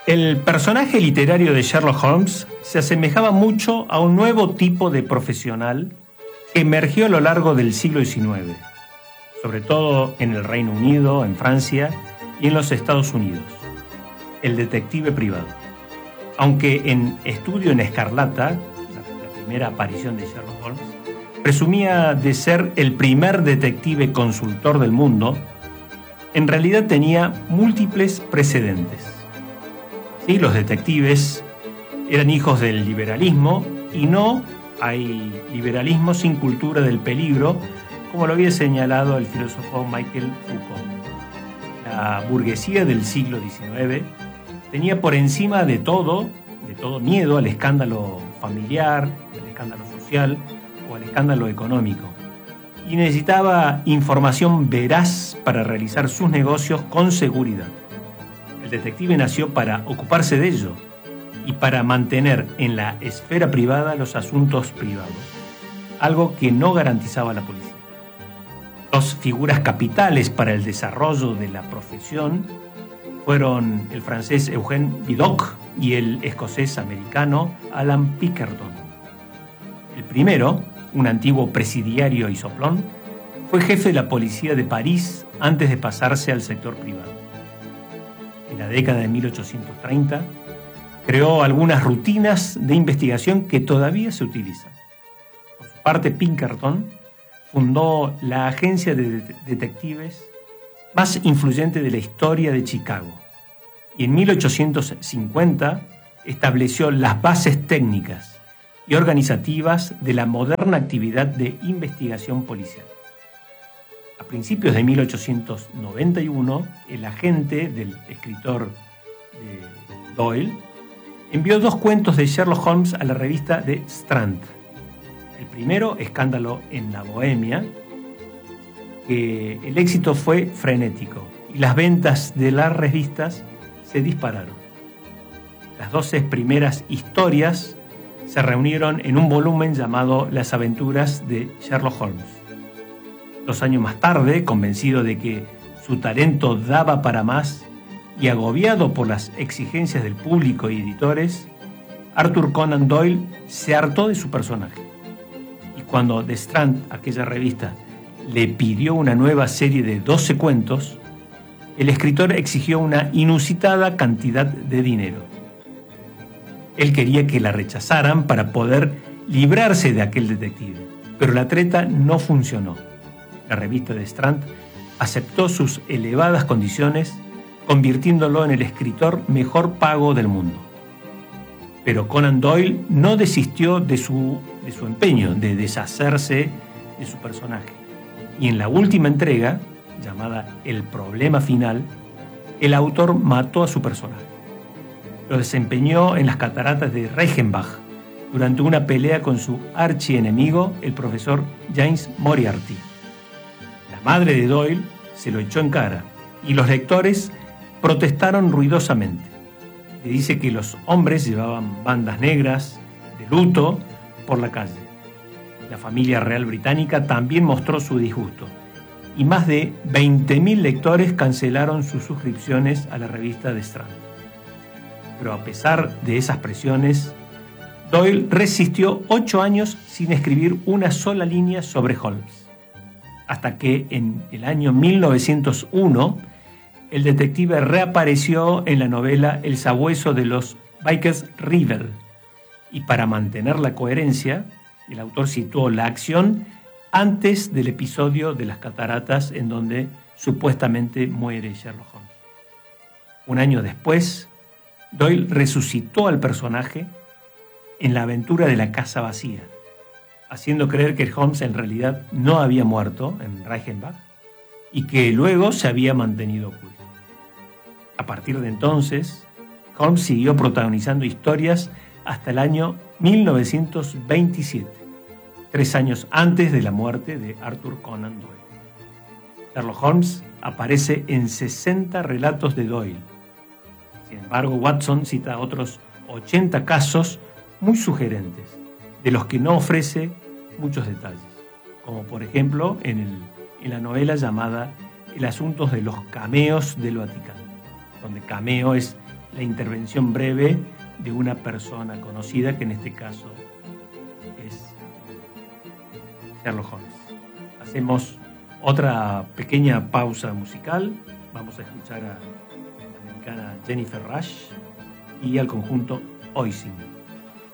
El personaje literario de Sherlock Holmes se asemejaba mucho a un nuevo tipo de profesional que emergió a lo largo del siglo XIX, sobre todo en el Reino Unido, en Francia y en los Estados Unidos: el detective privado. Aunque en Estudio en Escarlata, la primera aparición de Sherlock Holmes, presumía de ser el primer detective consultor del mundo, en realidad tenía múltiples precedentes. Sí, los detectives eran hijos del liberalismo y no hay liberalismo sin cultura del peligro, como lo había señalado el filósofo Michel Foucault. La burguesía del siglo XIX tenía por encima de todo miedo al escándalo familiar, al escándalo social o al escándalo económico, y necesitaba información veraz para realizar sus negocios con seguridad. El detective nació para ocuparse de ello y para mantener en la esfera privada los asuntos privados, algo que no garantizaba la policía. Dos figuras capitales para el desarrollo de la profesión fueron el francés Eugène Vidocq y el escocés-americano Alan Pinkerton. El primero, un antiguo presidiario y soplón, fue jefe de la policía de París antes de pasarse al sector privado. En la década de 1830, creó algunas rutinas de investigación que todavía se utilizan. Por su parte, Pinkerton fundó la agencia de detectives más influyente de la historia de Chicago y en 1850 estableció las bases técnicas y organizativas de la moderna actividad de investigación policial. A principios de 1891, el agente del escritor Doyle envió 2 cuentos de Sherlock Holmes a la revista The Strand. El primero, Escándalo en la Bohemia, que el éxito fue frenético y las ventas de las revistas se dispararon. Las 12 primeras historias se reunieron en un volumen llamado Las aventuras de Sherlock Holmes. 2 años más tarde, convencido de que su talento daba para más y agobiado por las exigencias del público y editores, Arthur Conan Doyle se hartó de su personaje. Y cuando The Strand, aquella revista, le pidió una nueva serie de 12 cuentos, el escritor exigió una inusitada cantidad de dinero. Él quería que la rechazaran para poder librarse de aquel detective, pero la treta no funcionó. La revista The Strand aceptó sus elevadas condiciones, convirtiéndolo en el escritor mejor pago del mundo. Pero Conan Doyle no desistió de su empeño de deshacerse de su personaje. Y en la última entrega, llamada El problema final, el autor mató a su personaje. Lo desempeñó en las cataratas de Reichenbach durante una pelea con su archienemigo, el profesor James Moriarty. La madre de Doyle se lo echó en cara y los lectores protestaron ruidosamente. Le dice que los hombres llevaban bandas negras de luto por la calle. La familia real británica también mostró su disgusto y más de 20.000 lectores cancelaron sus suscripciones a la revista The Strand. Pero a pesar de esas presiones, Doyle resistió 8 años sin escribir una sola línea sobre Holmes, hasta que en el año 1901 el detective reapareció en la novela El sabueso de los Vickers River, y para mantener la coherencia, el autor situó la acción antes del episodio de las cataratas en donde supuestamente muere Sherlock Holmes. Un año después, Doyle resucitó al personaje en la aventura de la casa vacía, haciendo creer que Holmes en realidad no había muerto en Reichenbach y que luego se había mantenido oculto. A partir de entonces, Holmes siguió protagonizando historias hasta el año 1927, 3 años antes de la muerte de Arthur Conan Doyle. Sherlock Holmes aparece en 60 relatos de Doyle. Sin embargo, Watson cita otros 80 casos muy sugerentes, de los que no ofrece muchos detalles, como por ejemplo en la novela llamada El asunto de los cameos del Vaticano, donde cameo es la intervención breve de una persona conocida, que en este caso es Sherlock Holmes. Hacemos otra pequeña pausa musical. Vamos a escuchar a la americana Jennifer Rush y al conjunto Oisin.